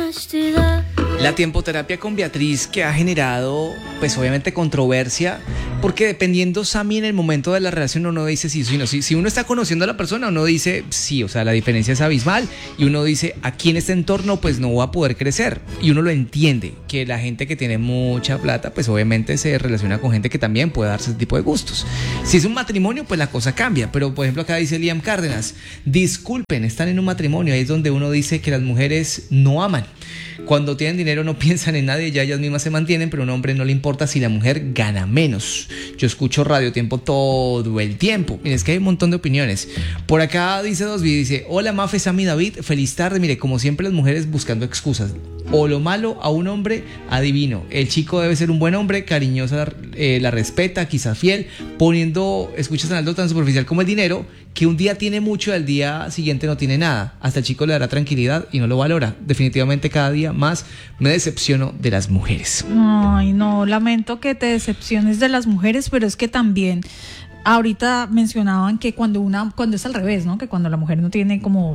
La tiempoterapia con Beatriz, que ha generado, pues obviamente controversia, porque dependiendo, Sammy, en el momento de la relación uno dice sí, sí, no, sí. Si uno está conociendo a la persona, uno dice sí, o sea, la diferencia es abismal, y uno dice aquí en este entorno pues no va a poder crecer, y uno lo entiende, que la gente que tiene mucha plata pues obviamente se relaciona con gente que también puede darse ese tipo de gustos. Si es un matrimonio pues la cosa cambia, pero por ejemplo acá dice Liam Cárdenas, disculpen, están en un matrimonio, ahí es donde uno dice que las mujeres no aman. Cuando tienen dinero no piensan en nadie, ya ellas mismas se mantienen, pero a un hombre no le importa si la mujer gana menos. Yo escucho Radio Tiempo todo el tiempo. Miren, es que hay un montón de opiniones. Por acá dice Dosby, dice, hola Mafe, Sammy, David, feliz tarde. Mire, como siempre las mujeres buscando excusas. O lo malo a un hombre, adivino. El chico debe ser un buen hombre, cariñosa, la respeta, quizás fiel, poniendo escuchas en algo tan superficial como el dinero, que un día tiene mucho y al día siguiente no tiene nada. Hasta el chico le dará tranquilidad y no lo valora. Definitivamente cada día más me decepciono de las mujeres. Ay, no, lamento que te decepciones de las mujeres, pero es que también ahorita mencionaban que cuando es al revés, ¿no? Que cuando la mujer no tiene como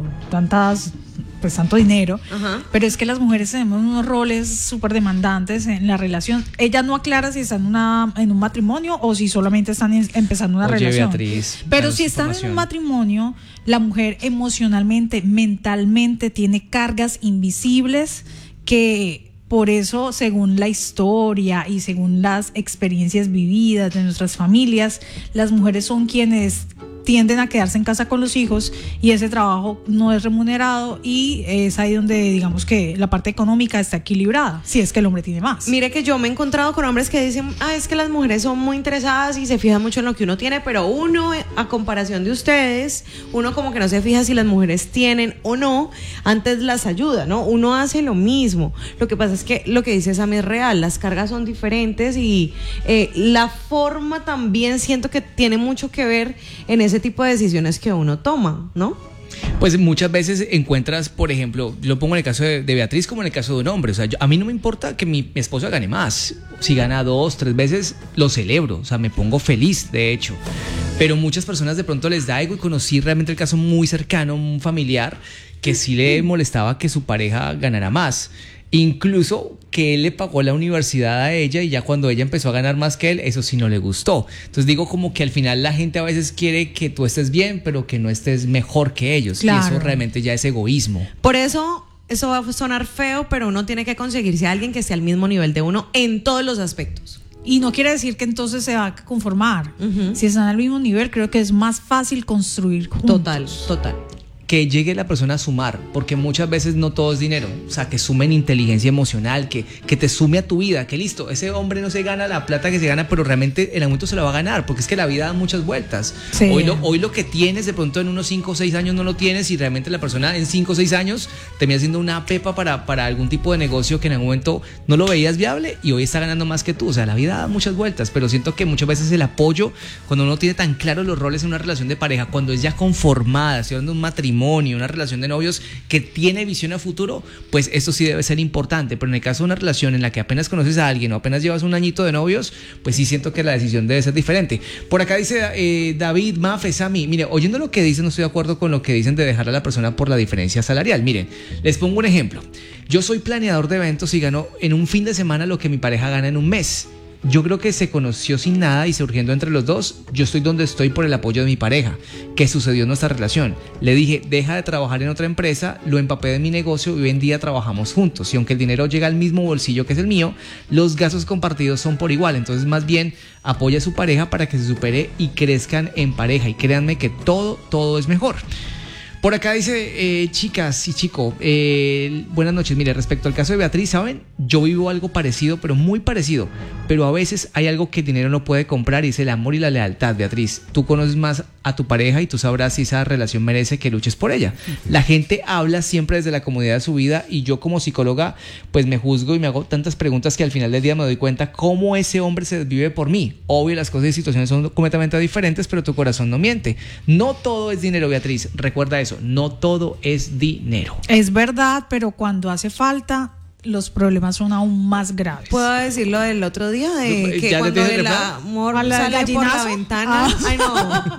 tanto dinero, ajá, pero es que las mujeres tenemos unos roles súper demandantes en la relación. Ella no aclara si están en un matrimonio o si solamente están empezando una relación. Beatriz, pero si están en un matrimonio, la mujer emocionalmente, mentalmente tiene cargas invisibles que por eso, según la historia y según las experiencias vividas de nuestras familias, las mujeres son quienes tienden a quedarse en casa con los hijos y ese trabajo no es remunerado y es ahí donde digamos que la parte económica está equilibrada, si es que el hombre tiene más. Mire que yo me he encontrado con hombres que dicen, es que las mujeres son muy interesadas y se fijan mucho en lo que uno tiene, pero uno, a comparación de ustedes, uno como que no se fija si las mujeres tienen o no, antes las ayuda, ¿no? Uno hace lo mismo. Lo que pasa es que lo que dice Sammy es real, las cargas son diferentes y la forma también siento que tiene mucho que ver en ese tipo de decisiones que uno toma, ¿no? Pues muchas veces encuentras, por ejemplo, lo pongo en el caso de Beatriz como en el caso de un hombre, o sea, a mí no me importa que mi esposa gane más, si gana 2, 3 veces, lo celebro, o sea, me pongo feliz, de hecho, pero muchas personas de pronto les da algo y conocí realmente el caso muy cercano, un familiar, que sí le molestaba que su pareja ganara más. Incluso que él le pagó la universidad a ella y ya cuando ella empezó a ganar más que él, eso sí no le gustó. Entonces digo como que al final la gente a veces quiere que tú estés bien, pero que no estés mejor que ellos. Claro. Y eso realmente ya es egoísmo. Por eso va a sonar feo, pero uno tiene que conseguirse a alguien que esté al mismo nivel de uno en todos los aspectos. Y no quiere decir que entonces se va a conformar. Uh-huh. Si están al mismo nivel, creo que es más fácil construir juntos. Total. Que llegue la persona a sumar, porque muchas veces no todo es dinero, o sea, que sumen inteligencia emocional, que te sume a tu vida, que listo, ese hombre no se gana la plata que se gana, pero realmente el aumento se lo va a ganar, porque es que la vida da muchas vueltas. Sí. Hoy lo que tienes, de pronto en unos 5 o 6 años no lo tienes y realmente la persona en 5 o 6 años termina haciendo una pepa para algún tipo de negocio que en algún momento no lo veías viable y hoy está ganando más que tú, o sea, la vida da muchas vueltas, pero siento que muchas veces el apoyo, cuando uno tiene tan claro los roles en una relación de pareja, cuando es ya conformada, estoy hablando de un matrimonio, una relación de novios que tiene visión a futuro, pues esto sí debe ser importante, pero en el caso de una relación en la que apenas conoces a alguien o apenas llevas un añito de novios, pues sí siento que la decisión debe ser diferente. Por acá dice David, Mafe, Sammy, mire, oyendo lo que dicen, no estoy de acuerdo con lo que dicen de dejar a la persona por la diferencia salarial. Miren, les pongo un ejemplo. Yo soy planeador de eventos y gano en un fin de semana lo que mi pareja gana en un mes. Yo creo que se conoció sin nada y surgiendo entre los dos. Yo estoy donde estoy por el apoyo de mi pareja. ¿Qué sucedió en nuestra relación? Le dije, deja de trabajar en otra empresa, lo empapé de mi negocio y hoy en día trabajamos juntos. Y aunque el dinero llega al mismo bolsillo que es el mío, los gastos compartidos son por igual. Entonces, más bien, apoya a su pareja para que se supere y crezcan en pareja. Y créanme que todo es mejor. Por acá dice, chicas y chico, buenas noches. Mire, respecto al caso de Beatriz, ¿saben? Yo vivo algo parecido, pero muy parecido. Pero a veces hay algo que el dinero no puede comprar y es el amor y la lealtad, Beatriz. Tú conoces más a tu pareja y tú sabrás si esa relación merece que luches por ella. La gente habla siempre desde la comodidad de su vida y yo como psicóloga pues me juzgo y me hago tantas preguntas que al final del día me doy cuenta cómo ese hombre se desvive por mí. Obvio, las cosas y situaciones son completamente diferentes, pero tu corazón no miente. No todo es dinero, Beatriz. Recuerda eso. No todo es dinero. Es verdad, pero cuando hace falta, los problemas son aún más graves. ¿Puedo decir lo del otro día? De que cuando el amor sale por la ventana. Ay, no.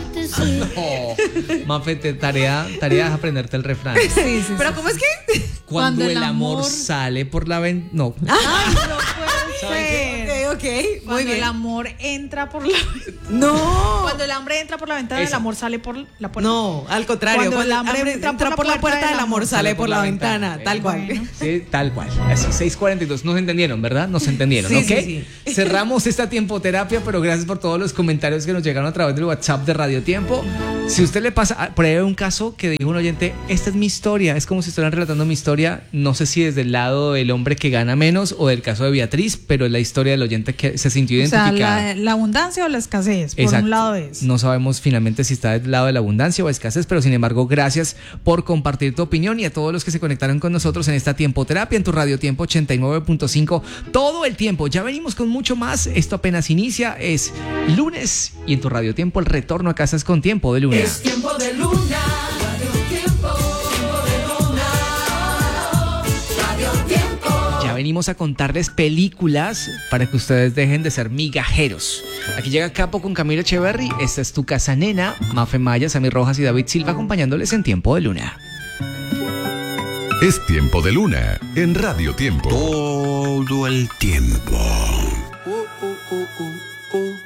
No. Mafe, tarea es aprenderte el refrán. Sí. Pero ¿cómo es que? Cuando el amor sale por la ventana. No. Ay, no puede ser. Ok, muy Cuando bien. el amor entra por la No. Cuando el hambre entra por la ventana, Esa. el amor sale por la puerta. No, al contrario. Cuando el hambre hambre entra por la puerta, el amor sale por la ventana. Tal cual. Bueno. Sí, tal cual. Así, 6:42. Nos entendieron, ¿verdad? Nos entendieron, Sí, ¿ok? sí, Cerramos esta tiempoterapia, pero gracias por todos los comentarios que nos llegaron a través del WhatsApp de Radio Tiempo. Si usted le pasa, por ahí hay un caso que dijo un oyente, esta es mi historia, es como si estuvieran relatando mi historia, no sé si desde el lado del hombre que gana menos o del caso de Beatriz, pero es la historia del oyente que se sintió O sea, identificada. la abundancia o la escasez, por Exacto. un lado es. No sabemos finalmente si está del lado de la abundancia o escasez, pero sin embargo, gracias por compartir tu opinión y a todos los que se conectaron con nosotros en esta tiempoterapia en tu Radio Tiempo 89.5 todo el tiempo. Ya venimos con mucho más. Esto apenas inicia, es lunes y en tu Radio Tiempo el retorno a casa es con Tiempo de Luna. Es tiempo de luna, Radio Tiempo, tiempo de luna, Radio Tiempo. Ya venimos a contarles películas para que ustedes dejen de ser migajeros. Aquí llega Capo con Camilo Echeverry. Esta es Tu Casa Nena, Mafe Maya, Sammy Rojas y David Silva acompañándoles en Tiempo de Luna. Es Tiempo de Luna en Radio Tiempo. Todo el tiempo.